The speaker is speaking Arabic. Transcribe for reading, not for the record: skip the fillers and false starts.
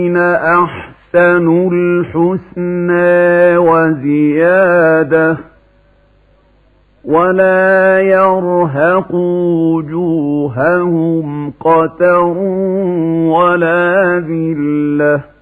أحسنوا الحسنى وزيادة ولا يرهق وجوههم قتر ولا ذلة